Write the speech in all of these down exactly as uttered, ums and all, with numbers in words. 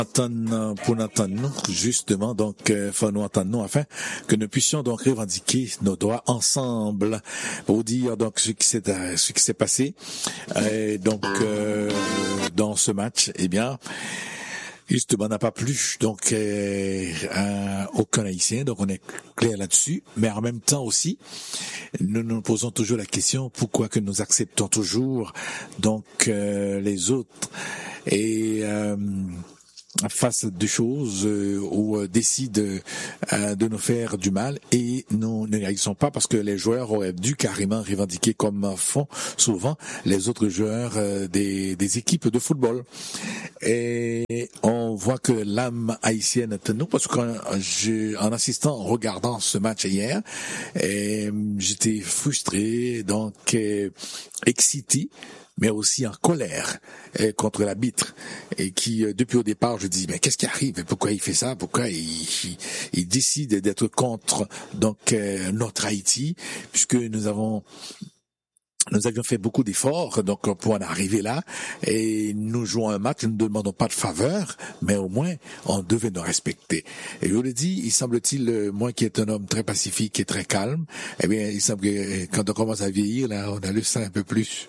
Attendre pour entendre nous, justement, donc, euh, faut nous entendre nous afin que nous puissions donc revendiquer nos droits ensemble pour dire donc ce qui s'est, ce qui s'est passé, euh, donc, euh, dans ce match, eh bien, justement, n'a pas plu, donc, euh, à aucun Haïtien, donc on est clair là-dessus, mais en même temps aussi, nous nous posons toujours la question, pourquoi que nous acceptons toujours, donc, euh, les autres, et, euh, face des choses euh, ou euh, décident euh, de nous faire du mal et nous ne réagissons pas parce que les joueurs auraient dû carrément revendiquer comme font souvent les autres joueurs euh, des, des équipes de football. Et on voit que l'âme haïtienne est en nous parce qu'en en assistant, en regardant ce match hier, et j'étais frustré, donc euh, excité, mais aussi en colère euh, contre l'arbitre et qui euh, depuis au départ je dis mais qu'est-ce qui arrive, pourquoi il fait ça, pourquoi il, il, il décide d'être contre donc euh, notre Haïti, puisque nous avons nous avions fait beaucoup d'efforts donc pour en arriver là et nous jouons un match, nous ne demandons pas de faveur, mais au moins on devait nous respecter. Et je le dis, il semble-t-il, moi qui est un homme très pacifique et très calme, eh bien il semble que quand on commence à vieillir là, on a le sang un peu plus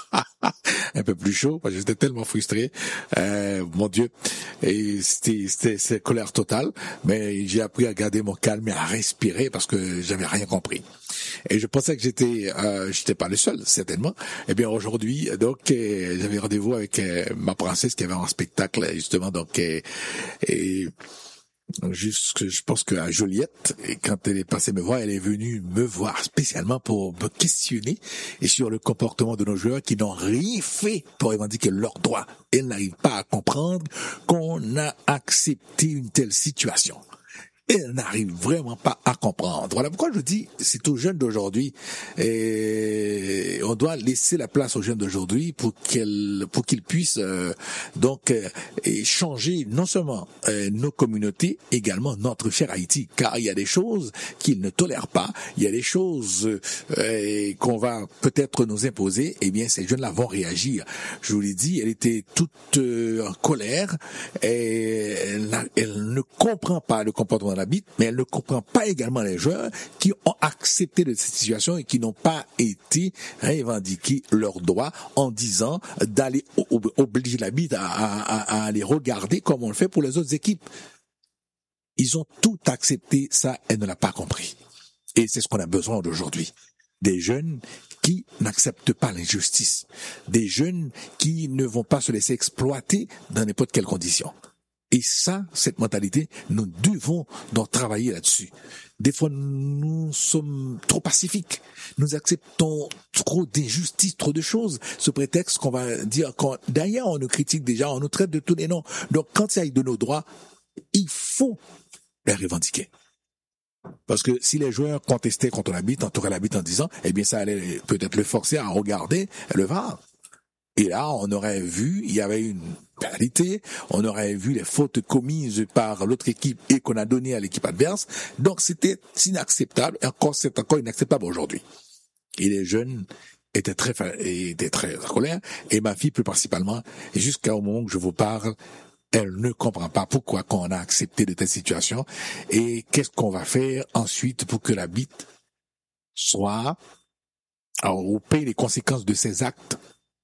un peu plus chaud parce que j'étais tellement frustré, euh, mon Dieu, et c'était c'était c'est colère totale, mais j'ai appris à garder mon calme et à respirer parce que j'avais rien compris. Et je pensais que j'étais euh, j'étais pas le seul certainement. Et bien aujourd'hui donc euh, j'avais rendez-vous avec euh, ma princesse qui avait un spectacle justement donc euh, et Juste, je pense qu'à Joliette, et quand elle est passée me voir, elle est venue me voir spécialement pour me questionner et sur le comportement de nos joueurs qui n'ont rien fait pour revendiquer leurs droits. Elle n'arrive pas à comprendre qu'on a accepté une telle situation. Elle n'arrive vraiment pas à comprendre. Voilà pourquoi je dis, c'est aux jeunes d'aujourd'hui, et on doit laisser la place aux jeunes d'aujourd'hui pour qu'elles, pour qu'ils puissent euh, donc euh, changer non seulement euh, nos communautés, également notre cher Haïti, car il y a des choses qu'ils ne tolèrent pas, il y a des choses euh, qu'on va peut-être nous imposer. Eh bien, ces jeunes-là vont réagir. Je vous l'ai dit, elle était toute euh, en colère, et elle, elle ne comprend pas le comportement l'arbitre, mais elle ne comprend pas également les joueurs qui ont accepté de cette situation et qui n'ont pas été revendiquer leurs droits en disant d'aller obliger l'arbitre à, à, à aller regarder comme on le fait pour les autres équipes. Ils ont tout accepté, ça, elle ne l'a pas compris. Et c'est ce qu'on a besoin d'aujourd'hui. Des jeunes qui n'acceptent pas l'injustice. Des jeunes qui ne vont pas se laisser exploiter dans n'importe quelle condition. Et ça, cette mentalité, nous devons donc travailler là-dessus. Des fois, nous sommes trop pacifiques. Nous acceptons trop d'injustices, trop de choses, sous prétexte qu'on va dire qu'on, d'ailleurs, on nous critique déjà, on nous traite de tous les noms. Donc, quand il y a de nos droits, il faut les revendiquer. Parce que si les joueurs contestaient contre l'arbitre, entouraient l'arbitre en disant, eh bien, ça allait peut-être le forcer à regarder le V A R. Et là, on aurait vu, il y avait une pénalité, on aurait vu les fautes commises par l'autre équipe et qu'on a donné à l'équipe adverse. Donc, c'était inacceptable, et encore, c'est encore inacceptable aujourd'hui. Et les jeunes étaient très, étaient très en colère, et ma fille plus principalement, et jusqu'au moment où je vous parle, elle ne comprend pas pourquoi qu'on a accepté de telles situations, et qu'est-ce qu'on va faire ensuite pour que l'arbitre soit, alors, ou paye les conséquences de ses actes.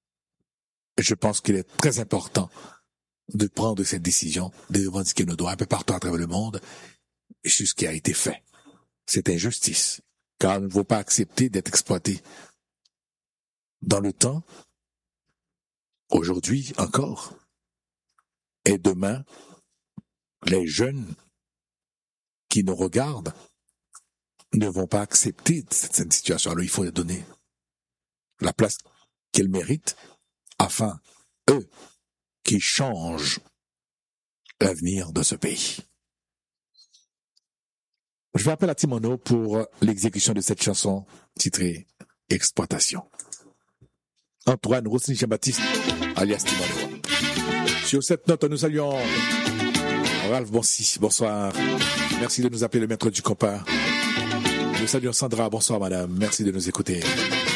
Je pense qu'il est très important de prendre cette décision, de revendiquer nos droits un peu partout à travers le monde, et c'est ce qui a été fait. C'est injustice, car il ne faut pas accepter d'être exploité. Dans le temps, aujourd'hui encore, et demain, les jeunes qui nous regardent ne vont pas accepter cette, cette situation. Alors il faut leur donner la place qu'elles méritent, afin, eux, qui changent l'avenir de ce pays. Je vais appeler à Timono pour l'exécution de cette chanson titrée Exploitation. Antoine Roussini Jean-Baptiste, alias Timono. Sur cette note, nous saluons Ralph Bonsi, bonsoir. Merci de nous appeler le maître du compas. Nous saluons Sandra, bonsoir madame. Merci de nous écouter.